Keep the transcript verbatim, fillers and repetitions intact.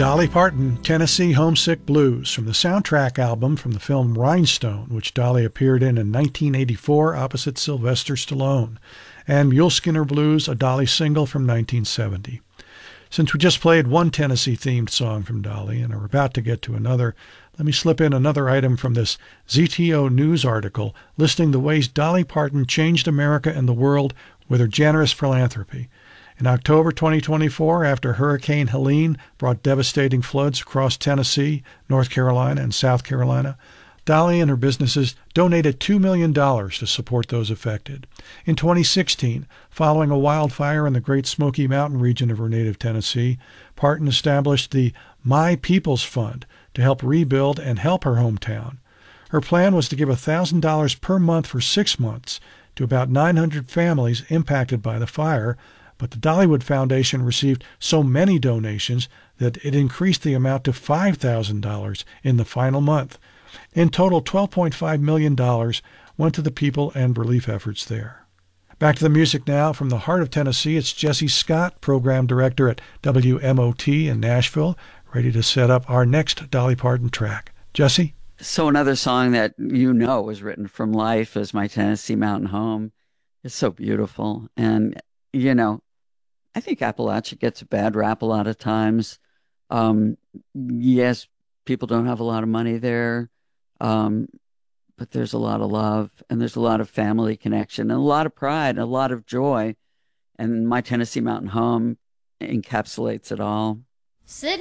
Dolly Parton, Tennessee Homesick Blues, from the soundtrack album from the film Rhinestone, which Dolly appeared in in nineteen eighty-four opposite Sylvester Stallone, and Muleskinner Blues, a Dolly single from nineteen seventy. Since we just played one Tennessee-themed song from Dolly and are about to get to another, let me slip in another item from this Z T O News article listing the ways Dolly Parton changed America and the world with her generous philanthropy. In October twenty twenty-four, after Hurricane Helene brought devastating floods across Tennessee, North Carolina, and South Carolina, Dolly and her businesses donated two million dollars to support those affected. In twenty sixteen, following a wildfire in the Great Smoky Mountain region of her native Tennessee, Parton established the My People's Fund to help rebuild and help her hometown. Her plan was to give one thousand dollars per month for six months to about nine hundred families impacted by the fire, but the Dollywood Foundation received so many donations that it increased the amount to five thousand dollars in the final month. In total, twelve point five million dollars went to the people and relief efforts there. Back to the music now. From the heart of Tennessee, it's Jesse Scott, program director at W M O T in Nashville, ready to set up our next Dolly Parton track. Jesse? So another song that you know was written from life is My Tennessee Mountain Home. It's so beautiful. And, you know, I think Appalachia gets a bad rap a lot of times. Um, yes, people don't have a lot of money there, um, but there's a lot of love, and there's a lot of family connection, and a lot of pride, and a lot of joy. And My Tennessee Mountain Home encapsulates it all. Sitting